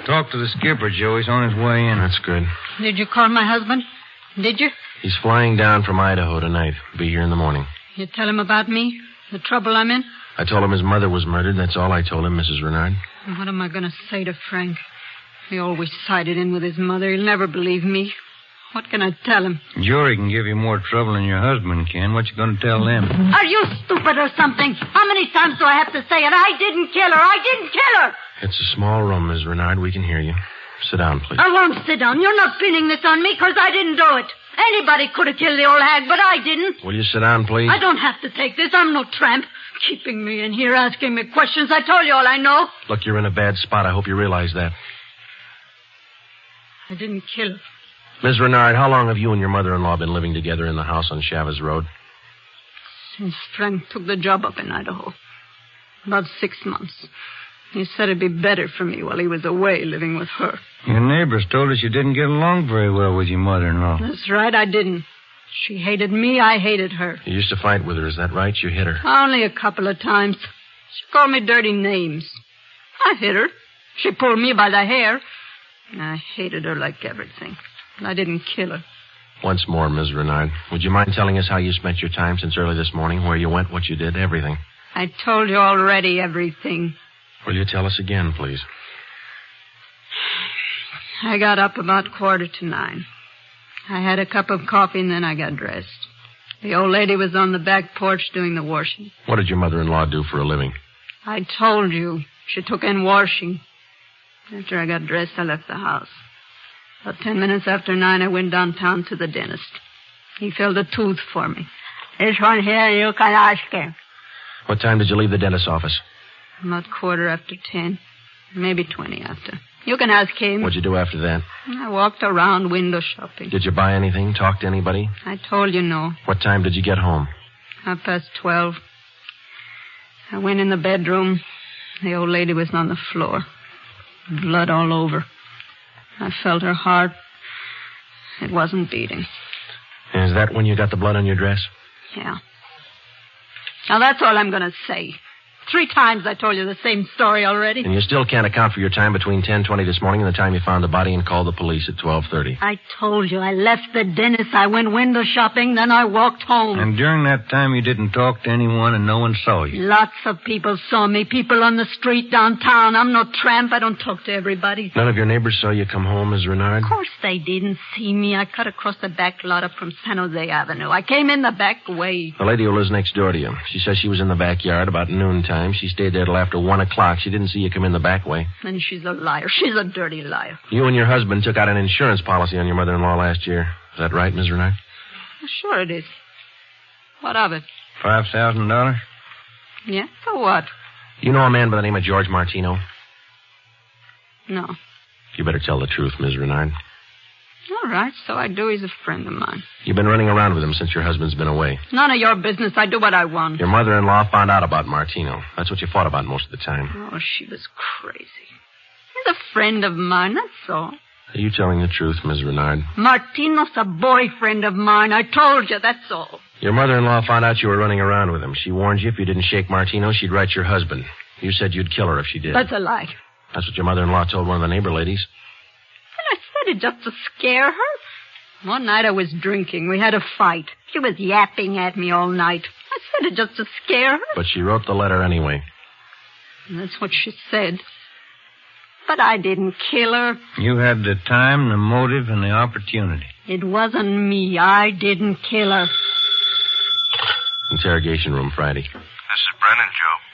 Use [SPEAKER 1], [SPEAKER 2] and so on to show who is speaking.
[SPEAKER 1] Talk to the skipper, Joe. He's on his way in.
[SPEAKER 2] That's good.
[SPEAKER 3] Did you call my husband? Did you?
[SPEAKER 2] He's flying down from Idaho tonight. Be here in the morning.
[SPEAKER 3] You tell him about me? The trouble I'm in?
[SPEAKER 2] I told him his mother was murdered. That's all I told him, Mrs. Renard.
[SPEAKER 3] What am I going to say to Frank? He always sided in with his mother. He'll never believe me. What can I tell him?
[SPEAKER 1] Jory can give you more trouble than your husband can. What you going to tell them?
[SPEAKER 3] Are you stupid or something? How many times do I have to say it? I didn't kill her. I didn't kill her.
[SPEAKER 2] It's a small room, Miss Renard. We can hear you. Sit down, please.
[SPEAKER 3] I won't sit down. You're not pinning this on me because I didn't do it. Anybody could have killed the old hag, but I didn't.
[SPEAKER 2] Will you sit down, please?
[SPEAKER 3] I don't have to take this. I'm no tramp. Keeping me in here asking me questions. I told you all I know.
[SPEAKER 2] Look, you're in a bad spot. I hope you realize that.
[SPEAKER 3] I didn't kill her.
[SPEAKER 2] Miss Renard, how long have you and your mother-in-law been living together in the house on Chavez Road?
[SPEAKER 3] Since Frank took the job up in Idaho. About 6 months. He said it'd be better for me while he was away living with her.
[SPEAKER 1] Your neighbors told us you didn't get along very well with your mother-in-law.
[SPEAKER 3] That's right, I didn't. She hated me, I hated her.
[SPEAKER 2] You used to fight with her, is that right? You hit her.
[SPEAKER 3] Only a couple of times. She called me dirty names. I hit her. She pulled me by the hair. I hated her like everything. I didn't kill her.
[SPEAKER 2] Once more, Ms. Renard, would you mind telling us how you spent your time since early this morning, where you went, what you did, everything?
[SPEAKER 3] I told you already everything.
[SPEAKER 2] Will you tell us again, please?
[SPEAKER 3] I got up about 8:45. I had a cup of coffee and then I got dressed. The old lady was on the back porch doing the washing.
[SPEAKER 2] What did your mother-in-law do for a living?
[SPEAKER 3] I told you. She took in washing. After I got dressed, I left the house. About 10 minutes after 9, I went downtown to the dentist. He filled a tooth for me. This one here, you can ask him.
[SPEAKER 2] What time did you leave the dentist's office?
[SPEAKER 3] About 10:15. Maybe 20 after. You can ask him.
[SPEAKER 2] What'd you do after that?
[SPEAKER 3] I walked around window shopping.
[SPEAKER 2] Did you buy anything? Talk to anybody?
[SPEAKER 3] I told you no.
[SPEAKER 2] What time did you get home?
[SPEAKER 3] 12:30. I went in the bedroom. The old lady was on the floor. Blood all over. I felt her heart. It wasn't beating.
[SPEAKER 2] Is that when you got the blood on your dress?
[SPEAKER 3] Yeah. Now, that's all I'm going to say. 3 times I told you the same story already.
[SPEAKER 2] And you still can't account for your time between 10:20 this morning and the time you found the body and called the police at 12:30.
[SPEAKER 3] I told you. I left the dentist. I went window shopping. Then I walked home.
[SPEAKER 1] And during that time, you didn't talk to anyone and no one saw you?
[SPEAKER 3] Lots of people saw me. People on the street downtown. I'm no tramp. I don't talk to everybody.
[SPEAKER 2] None of your neighbors saw you come home, Ms. Renard?
[SPEAKER 3] Of course they didn't see me. I cut across the back lot up from San Jose Avenue. I came in the back way.
[SPEAKER 2] The lady who lives next door to you. She says she was in the backyard about noontime. She stayed there till after 1 o'clock. She didn't see you come in the back way.
[SPEAKER 3] And she's a liar. She's a dirty liar.
[SPEAKER 2] You and your husband took out an insurance policy on your mother-in-law last year. Is that right, Ms. Renard?
[SPEAKER 3] Sure it is. What of it?
[SPEAKER 1] $5,000?
[SPEAKER 3] Yeah? For what?
[SPEAKER 2] You know a man by the name of George Martino?
[SPEAKER 3] No.
[SPEAKER 2] You better tell the truth, Ms. Renard.
[SPEAKER 3] All right, so I do. He's a friend of mine.
[SPEAKER 2] You've been running around with him since your husband's been away.
[SPEAKER 3] None of your business. I do what I want.
[SPEAKER 2] Your mother-in-law found out about Martino. That's what you fought about most of the time.
[SPEAKER 3] Oh, she was crazy. He's a friend of mine, that's all.
[SPEAKER 2] Are you telling the truth, Ms. Renard?
[SPEAKER 3] Martino's a boyfriend of mine. I told you, that's all.
[SPEAKER 2] Your mother-in-law found out you were running around with him. She warned you if you didn't shake Martino, she'd write your husband. You said you'd kill her if she did.
[SPEAKER 3] That's a lie.
[SPEAKER 2] That's what your mother-in-law told one of the neighbor ladies.
[SPEAKER 3] And I said it just to scare her. One night I was drinking. We had a fight. She was yapping at me all night. I said it just to scare her.
[SPEAKER 2] But she wrote the letter anyway.
[SPEAKER 3] And that's what she said. But I didn't kill her.
[SPEAKER 1] You had the time, the motive, and the opportunity.
[SPEAKER 3] It wasn't me. I didn't kill her.
[SPEAKER 2] Interrogation room, Friday.
[SPEAKER 4] This is Brennan, Joe.